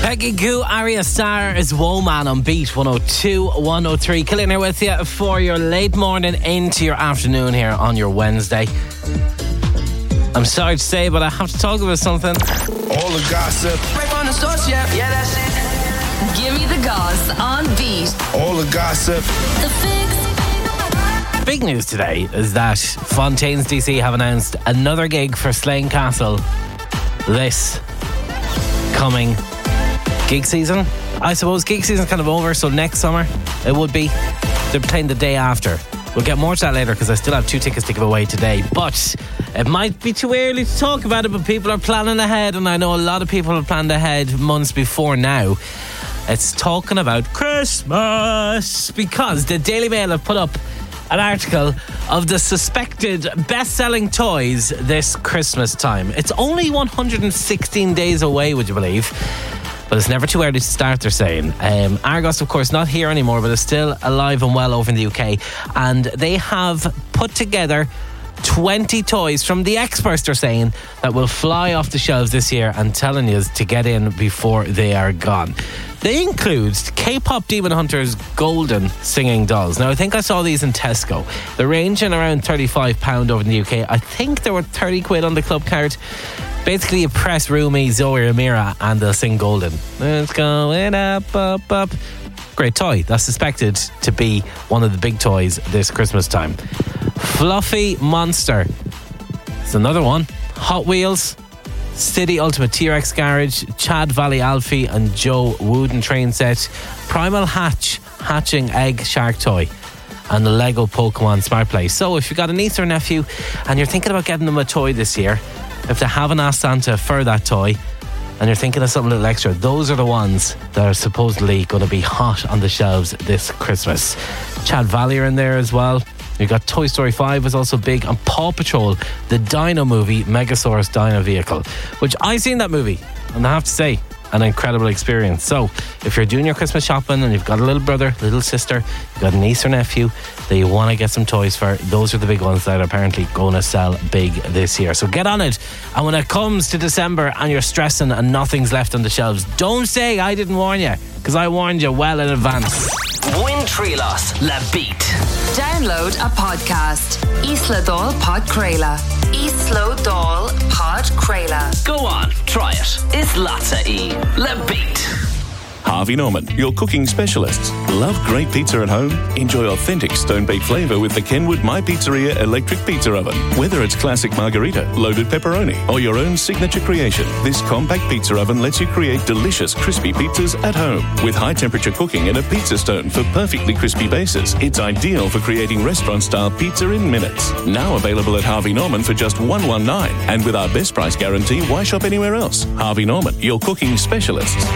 Peggy Goo, Arya Starr is Woman on Beat 102, 103. Killing here with you for your late morning into your afternoon here on your Wednesday. I'm sorry to say, but I have to talk about something. All the gossip. Right on the source, yeah, that's it. Give me the goss on Beat. All the gossip. The Fix. Big news today is that Fontaine's DC have announced another gig for Slane Castle this coming gig season. I suppose gig season's kind of over, so next summer it would be. They're playing the day after. We'll get more to that later because I still have 2 tickets to give away today. But it might be too early to talk about it, but people are planning ahead, and I know a lot of people have planned ahead months before now. It's talking about Christmas because the Daily Mail have put up an article of the suspected best-selling toys this Christmas time. It's only 116 days away, would you believe? But it's never too early to start, they're saying. Argos, of course, not here anymore, but is still alive and well over in the UK. And they have put together 20 toys from the experts, they're saying, that will fly off the shelves this year and telling you to get in before they are gone. They include K-pop Demon Hunters golden singing dolls. Now, I think I saw these in Tesco. They're ranging around £35 over in the UK. I think there were 30 quid on the club card. Basically, you press Rumi, Zoe or Amira and they'll sing golden. It's going up, up, up. Great toy. That's suspected to be one of the big toys this Christmas time. Fluffy Monster. It's another one. Hot Wheels. City Ultimate T-Rex Garage, Chad Valley Alfie and Joe Wooden train set, Primal Hatch hatching egg shark toy, and the Lego Pokemon Smart Play. So if you've got a niece or nephew and you're thinking about getting them a toy this year, if they haven't asked Santa for that toy and you're thinking of something a little extra, those are the ones that are supposedly going to be hot on the shelves this Christmas. Chad Valley are in there as well. You've got Toy Story 5 is also big, and Paw Patrol, the Dino movie, Megasaurus Dino Vehicle, which I've seen that movie, and I have to say, an incredible experience. So if you're doing your Christmas shopping and you've got a little brother, little sister, you've got a niece or nephew that you want to get some toys for, those are the big ones that are apparently going to sell big this year. So get on it. And when it comes to December and you're stressing and nothing's left on the shelves, don't say I didn't warn you, because I warned you well in advance. Win Trilos, La Beat. Download a podcast. Isla Dol Pod Crela. Isla Dol Pod Crela. Go on, try it. It's Latte E. La Beat. Harvey Norman, your cooking specialists. Love great pizza at home? Enjoy authentic stone-baked flavour with the Kenwood My Pizzeria electric pizza oven. Whether it's classic margarita, loaded pepperoni, or your own signature creation, this compact pizza oven lets you create delicious crispy pizzas at home. With high-temperature cooking and a pizza stone for perfectly crispy bases, it's ideal for creating restaurant-style pizza in minutes. Now available at Harvey Norman for just $119. And with our best price guarantee, why shop anywhere else? Harvey Norman, your cooking specialists.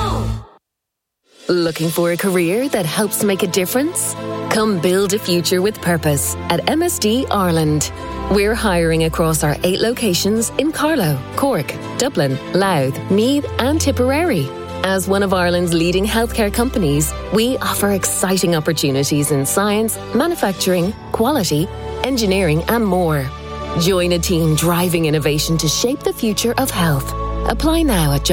Looking for a career that helps make a difference? Come build a future with purpose at MSD Ireland. We're hiring across our 8 locations in Carlow, Cork, Dublin, Louth, Meath and Tipperary. As one of Ireland's leading healthcare companies, we offer exciting opportunities in science, manufacturing, quality, engineering and more. Join a team driving innovation to shape the future of health. Apply now at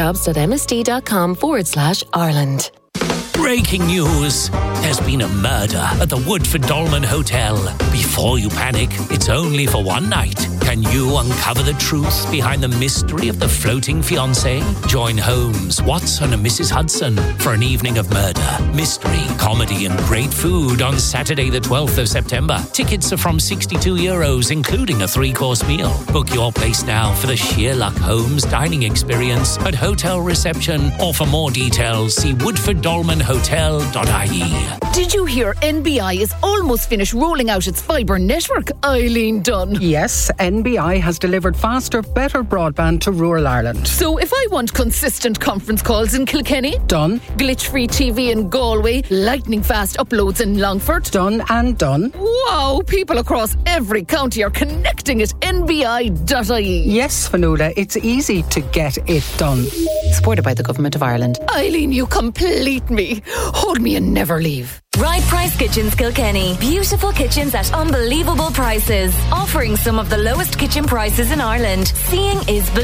jobs.msd.com/Ireland. Breaking news. There's been a murder at the Woodford Dolmen Hotel. Before you panic, it's only for one night. Can you uncover the truth behind the mystery of the floating fiancé? Join Holmes, Watson and Mrs. Hudson for an evening of murder, mystery, comedy and great food on Saturday the 12th of September. Tickets are from €62, including a 3-course meal. Book your place now for the Sherlock Holmes dining experience at hotel reception, or for more details, see woodforddolmenhotel.ie. Did you hear NBI is almost finished rolling out its fibre network? Eileen Dunn. Yes, NBI has delivered faster, better broadband to rural Ireland. So if I want consistent conference calls in Kilkenny, done. Glitch-free TV in Galway, lightning-fast uploads in Longford, done and done. Wow, people across every county are connecting at nbi.ie. Yes, Fionnuala, it's easy to get it done. Supported by the Government of Ireland. Eileen, you complete me. Hold me and never leave. Right Price Kitchens Kilkenny. Beautiful kitchens at unbelievable prices. Offering some of the lowest kitchen prices in Ireland. Seeing is believing.